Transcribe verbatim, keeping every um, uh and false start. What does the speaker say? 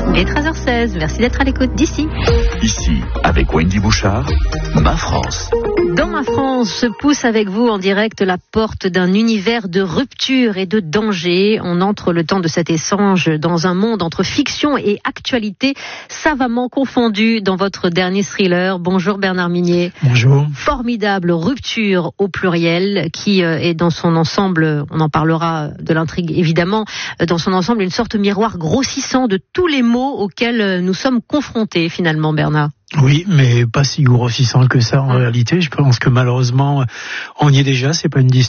Et treize heures seize, merci d'être à l'écoute d'ici. Ici, avec Wendy Bouchard, Ma France. Dans Ma France se pousse avec vous en direct la porte d'un univers de rupture et de danger. On entre le temps de cet échange dans un monde entre fiction et actualité, savamment confondu dans votre dernier thriller. Bonjour Bernard Minier. Bonjour. Formidable rupture au pluriel qui est dans son ensemble, on en parlera de l'intrigue évidemment, dans son ensemble une sorte de miroir grossissant de tous les maux auxquels nous sommes confrontés finalement, Bernard. Oui, mais pas si grossissant que ça en réalité. Je pense que malheureusement, on y est déjà. C'est pas une dystopie.